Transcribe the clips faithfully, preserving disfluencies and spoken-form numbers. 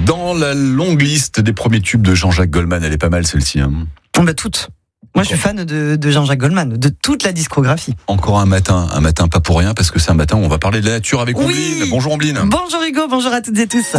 Dans la longue liste des premiers tubes de Jean-Jacques Goldman, elle est pas mal celle-ci. Hein. Oh bah toutes. Moi, je suis fan de, de Jean-Jacques Goldman, de toute la discographie. Encore un matin, un matin pas pour rien, parce que c'est un matin où on va parler de la nature avec oui. Ombline. Bonjour Ombline. Bonjour Hugo, bonjour à toutes et tous.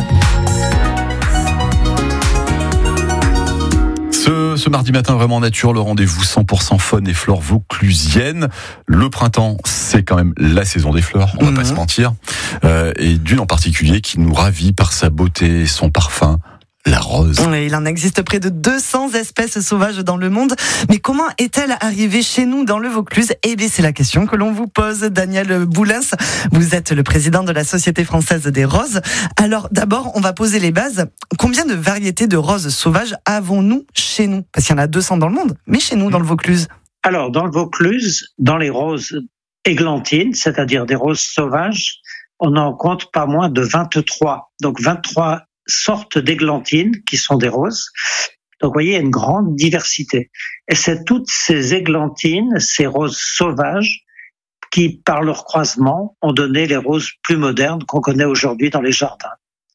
Ce, ce mardi matin, vraiment nature, le rendez-vous cent pour cent faune et flore vauclusienne. Le printemps, c'est quand même la saison des fleurs, on va mmh. pas se mentir. Euh, et d'une en particulier qui nous ravit par sa beauté et son parfum. La rose. Il en existe près de deux cents espèces sauvages dans le monde. Mais comment est-elle arrivée chez nous dans le Vaucluse ? Eh bien, c'est la question que l'on vous pose, Daniel Boulins. Vous êtes le président de la Société française des roses. Alors, d'abord, on va poser les bases. Combien de variétés de roses sauvages avons-nous chez nous ? Parce qu'il y en a deux cents dans le monde, mais chez nous, dans le Vaucluse. Alors, dans le Vaucluse, dans les roses églantines, c'est-à-dire des roses sauvages, on en compte pas moins de vingt-trois. Donc, vingt-trois sortes d'églantines qui sont des roses. Donc, vous voyez, il y a une grande diversité. Et c'est toutes ces églantines, ces roses sauvages, qui, par leur croisement, ont donné les roses plus modernes qu'on connaît aujourd'hui dans les jardins.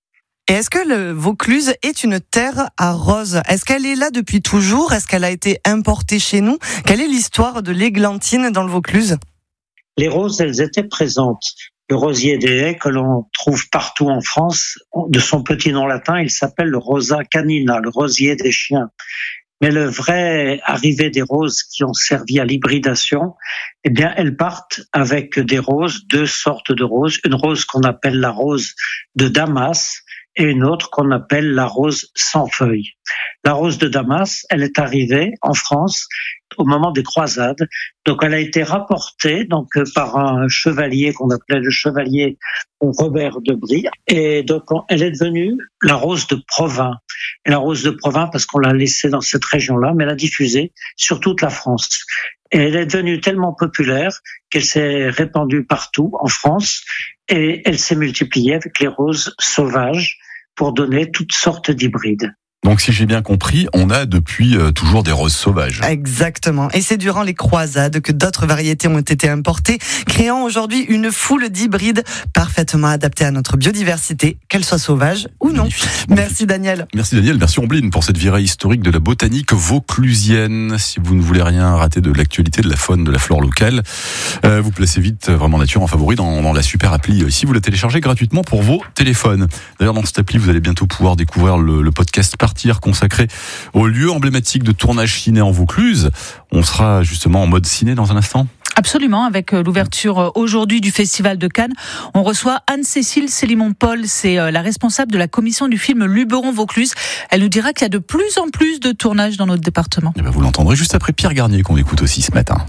Et est-ce que le Vaucluse est une terre à roses ? Est-ce qu'elle est là depuis toujours ? Est-ce qu'elle a été importée chez nous ? Quelle est l'histoire de l'églantine dans le Vaucluse ? Les roses, elles étaient présentes. Le rosier des haies que l'on trouve partout en France, de son petit nom latin, il s'appelle le Rosa canina, le rosier des chiens. Mais le vrai arrivée des roses qui ont servi à l'hybridation, eh bien, elles partent avec des roses, deux sortes de roses. Une rose qu'on appelle la rose de Damas et une autre qu'on appelle la rose sans feuilles. La rose de Damas, elle est arrivée en France au moment des croisades. Donc, elle a été rapportée donc par un chevalier qu'on appelait le chevalier Robert de Brie. Et donc, elle est devenue la rose de Provins. Et la rose de Provins parce qu'on l'a laissée dans cette région-là, mais elle a diffusé sur toute la France. Et elle est devenue tellement populaire qu'elle s'est répandue partout en France et elle s'est multipliée avec les roses sauvages pour donner toutes sortes d'hybrides. Donc, si j'ai bien compris, on a depuis euh, toujours des roses sauvages. Exactement. Et c'est durant les croisades que d'autres variétés ont été importées, créant aujourd'hui une foule d'hybrides parfaitement adaptés à notre biodiversité, qu'elles soient sauvages ou non. Magnifique. Merci Daniel. Merci Daniel, merci Ombline pour cette virée historique de la botanique vauclusienne. Si vous ne voulez rien rater de l'actualité, de la faune, de la flore locale, euh, vous placez vite Vraiment Nature en favori dans, dans la super appli. Ici, vous la téléchargez gratuitement pour vos téléphones. D'ailleurs, dans cette appli, vous allez bientôt pouvoir découvrir le, le podcast par consacré au lieu emblématique de tournage ciné en Vaucluse. On sera justement en mode ciné dans un instant. Absolument, avec l'ouverture aujourd'hui du Festival de Cannes. On reçoit Anne-Cécile Célimon-Paul, c'est la responsable de la commission du film Luberon-Vaucluse. Elle nous dira qu'il y a de plus en plus de tournages dans notre département. Et ben vous l'entendrez juste après Pierre Garnier qu'on écoute aussi ce matin.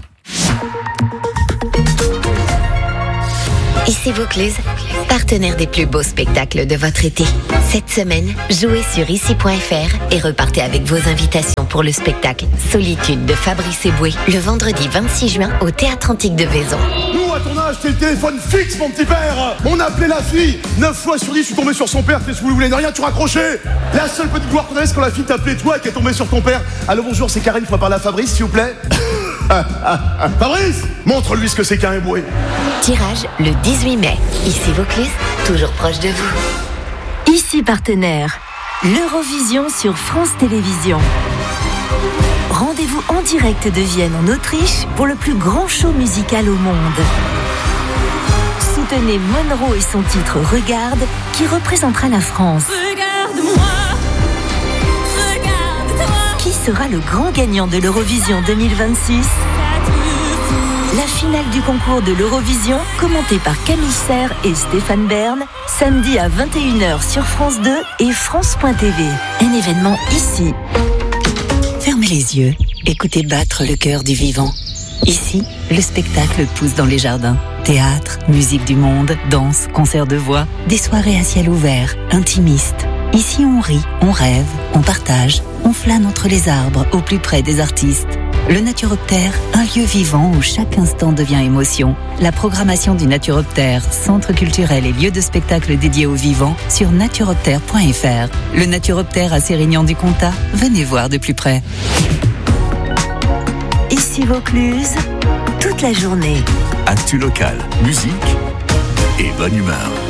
Ici Vaucluse, partenaire des plus beaux spectacles de votre été. Cette semaine, jouez sur ici point f r et repartez avec vos invitations pour le spectacle Solitude de Fabrice Eboué, le vendredi vingt-six juin au Théâtre Antique de Vaison. Nous, à ton âge, t'es le téléphone fixe, mon petit père. On appelait la fille. neuf fois sur dix, je suis tombé sur son père. T'es ce que vous voulez de rien, tu raccrochais. La seule petite gloire qu'on avait, c'est quand la fille t'appelait toi qui est tombée sur ton père. Allô, bonjour, c'est Karine, faut parler à Fabrice, s'il vous plaît. Ah, ah, ah. Fabrice, montre-lui ce que c'est qu'un éboué. Tirage le dix-huit mai. Ici Vaucluse, toujours proche de vous. Ici partenaire, l'Eurovision sur France Télévisions. Rendez-vous en direct de Vienne en Autriche pour le plus grand show musical au monde. Soutenez Monroe et son titre Regarde qui représentera la France. Regarde-moi, regarde-toi. Qui sera le grand gagnant de l'Eurovision deux mille vingt-six ? La finale du concours de l'Eurovision, commentée par Camille Serre et Stéphane Bern, samedi à vingt et une heures sur France deux et France point T V. Un événement ici. Fermez les yeux, écoutez battre le cœur du vivant. Ici, le spectacle pousse dans les jardins. Théâtre, musique du monde, danse, concert de voix, des soirées à ciel ouvert, intimistes. Ici, on rit, on rêve, on partage, on flâne entre les arbres, au plus près des artistes. Le Naturoptère, un lieu vivant où chaque instant devient émotion. La programmation du Naturoptère, centre culturel et lieu de spectacle dédié aux vivants, sur naturoptère point f r. Le Naturoptère à Sérignan-du-Comtat, venez voir de plus près. Ici Vaucluse, toute la journée. Actu local, musique et bonne humeur.